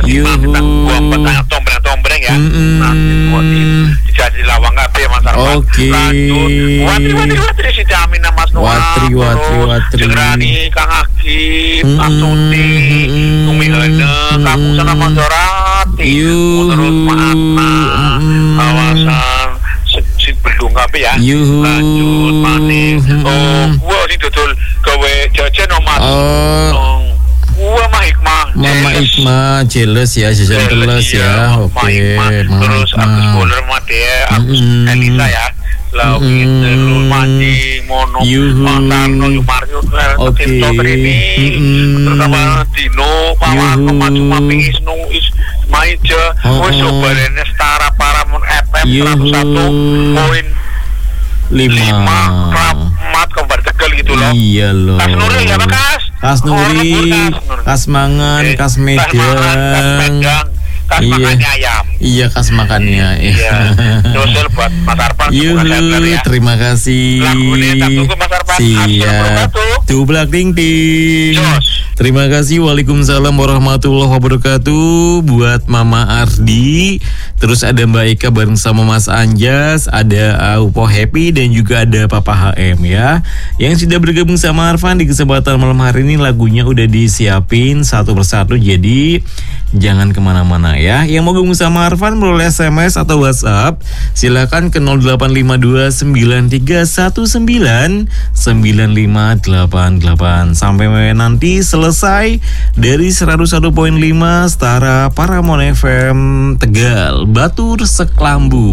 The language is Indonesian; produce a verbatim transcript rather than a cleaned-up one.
Yuhu. Buang petang tombreng-tombreng ya. Mm-mm. Nanti buat di jadi lawang kabeh Mas Arfan. Oke. Lanjut. Watri watri watri si Jamina Mas Noah. Watri, watri, watri. Jengrani Kang Agim, Mm-mm. Kang Suti, Mm-mm. Kumilene, Kamu sana Manjorati. Yuhu. Terus Maatna, Mm-mm. kawasan si- si Bedung kabeh ya. Yuhu. Lanjut maning. Mm-mm. Oh, gua sing dodol gawe jajan no Mas. Oh. Gua mah hikmah. Mama Jelas. Ikma jelas ya, jajan teles ya. Mama Oke, Hikmah. Mama Terus Ikma. Agus Boler mah dia, Agus Mm-mm. Elisa ya. Lalu Mm-mm. terus Mancing, Mono, Yuhu. Mantarno, Yumario, Oke. Tinto, Trini, Mm-mm. terus sama Dino, Pawarno, Yuhu. Maju Mapi, Isnu, Is, Maija, Oh, wes oh. sobarene Setara Paramount F M Yuhu. seratus satu poin Lima. lima Kramat Kabupaten Tegal gitu loh. Iya loh. Kas Nuril ya Pak Kas? Kas Nuri, Kas Nuril. Kas Mangan, Eh, Kas Kas Mangan, Kas Medang. Medang, Kas Iya. makannya ayam. Iya, kas makannya. Iya. Dosil buat Mas Arfan. Yuhu, semoga sehat selalu ya. terima kasih. Lagunya tak tunggu Mas Arfan. Siap. Assalamualaikum. Tublak ting ting. Jos. Terima kasih. Waalaikumsalam warahmatullahi wabarakatuh. Buat Mama Ardi. Terus ada Mbak Eka bareng sama Mas Anjas. Ada Upo Happy dan juga ada Papa H M ya. Yang sudah bergabung sama Arfan di kesempatan malam hari ini, lagunya udah disiapin satu persatu. Jadi jangan kemana-mana ya. Yang mau gabung sama Arfan melalui S M S atau WhatsApp, silakan ke nol delapan lima dua sembilan tiga satu sembilan sembilan lima delapan delapan. Sampai nanti selesai dari seratus satu koma lima Setara Paramount F M Tegal, Batur Seklambu.